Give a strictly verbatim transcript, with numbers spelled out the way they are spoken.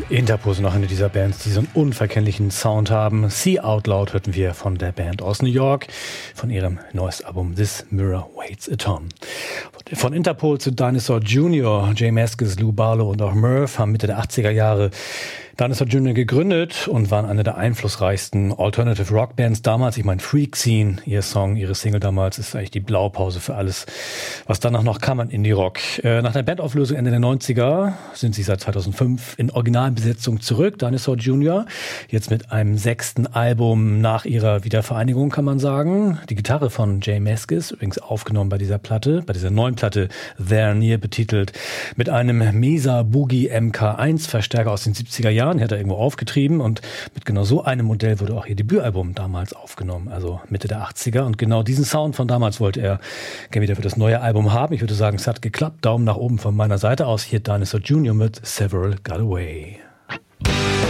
Interpol sind noch eine dieser Bands, die so einen unverkennlichen Sound haben. See Out Loud hörten wir von der Band aus New York, von ihrem neues Album This Mirror Waits a Ton. Von Interpol zu Dinosaur Junior, J Mascis, Lou Barlow und auch Murph haben Mitte der achtziger Jahre Dinosaur Junior gegründet und waren eine der einflussreichsten Alternative Rock Bands damals. Ich meine, Freak Scene, ihr Song, ihre Single damals, ist eigentlich die Blaupause für alles, was danach noch kam an Indie-Rock. Äh, nach der Bandauflösung Ende der neunziger sind sie seit zweitausendfünf in Originalbesetzung zurück, Dinosaur Junior. Jetzt mit einem sechsten Album nach ihrer Wiedervereinigung, kann man sagen. Die Gitarre von J Mascis, übrigens aufgenommen bei dieser Platte, bei dieser neuen Platte, There Near betitelt, mit einem Mesa Boogie M K eins Verstärker aus den siebziger Jahren. Die hat er irgendwo aufgetrieben und mit genau so einem Modell wurde auch ihr Debütalbum damals aufgenommen, also Mitte der achtziger. Und genau diesen Sound von damals wollte er gerne wieder für das neue Album haben. Ich würde sagen, es hat geklappt. Daumen nach oben von meiner Seite aus. Hier Dinosaur Junior mit Several Got Away.